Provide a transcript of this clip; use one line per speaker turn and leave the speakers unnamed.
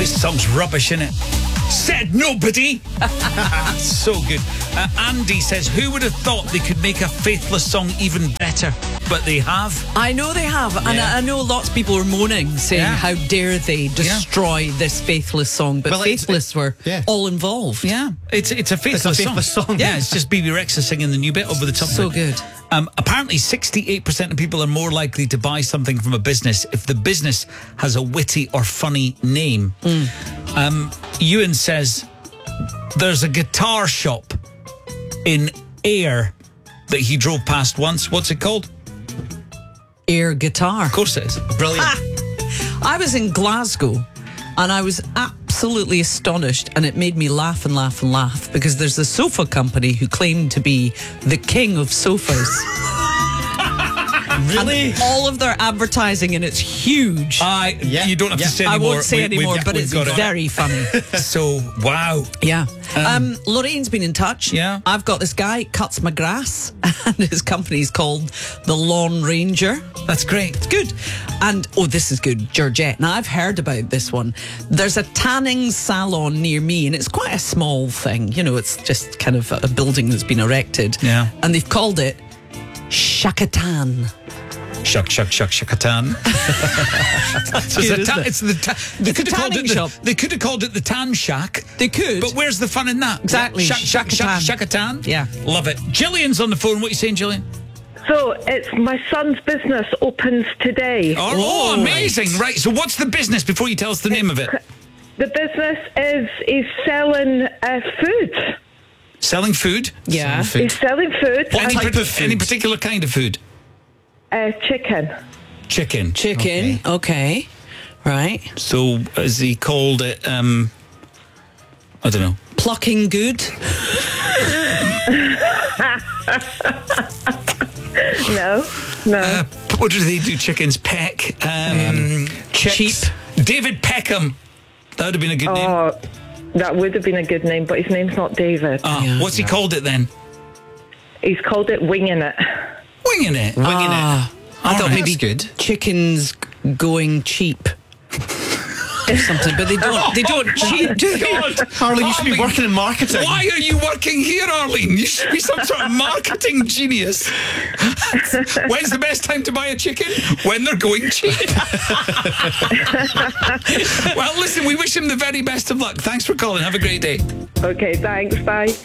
This song's rubbish, innit? Said nobody. So good. Andy says, who would have thought they could make a Faithless song even better? But they have.
I know they have. And I know lots of people are moaning, saying, how dare they destroy this Faithless song. But Faithless were all involved.
Yeah. It's a Faithless song. Yeah, it's just BB Rexa singing the new bit over the top
so
of it.
Good.
Apparently 68% of people are more likely to buy something from a business if the business has a witty or funny name. Ewan says there's a guitar shop in Ayr that he drove past once. What's it called?
Air Guitar.
Of course it is. Brilliant.
I was in Glasgow and I was absolutely astonished, and it made me laugh and laugh and laugh, because there's a sofa company who claim to be the king of sofas.
Really?
And all of their advertising, and it's huge.
You don't have to say anymore.
I won't say anymore, but it's very funny.
So, wow.
Yeah. Lorraine's been in touch.
Yeah.
I've got this guy, cuts my grass, and his company's called The Lawn Ranger.
That's great.
It's good. And, this is good, Georgette. Now, I've heard about this one. There's a tanning salon near me, and it's quite a small thing. You know, it's just kind of a building that's been erected.
Yeah.
And they've called it Shakatan.
Shakatan. They could have called it
shop.
They could have called it the Tan Shack.
They could.
But where's the fun in that?
Exactly.
Shakatan.
Yeah.
Love it. Gillian's on the phone. What are you saying, Gillian?
So it's my son's business opens today.
Oh, amazing. Right. So what's the business before you tell us the name of it?
The business is selling food.
Selling food?
Yeah.
He's selling food.
What type of food? Any particular kind of food?
Chicken.
Chicken. Okay. Right.
So has he called it, I don't know.
Plucking good?
No.
What do they do? Chickens peck.
Cheap.
David Peckham. That would have been a good name.
That would have been a good name, but his name's not David.
What's he called it then?
He's called it Winging It.
Winging it.
I thought maybe
good.
Chickens going cheap. Or something, but they don't cheat, do they?
Arlene, you should be working in marketing.
Why are you working here, Arlene? You should be some sort of marketing genius. When's the best time to buy a chicken? When they're going cheap. Well, listen, we wish him the very best of luck. Thanks for calling. Have a great day.
Okay, thanks. Bye.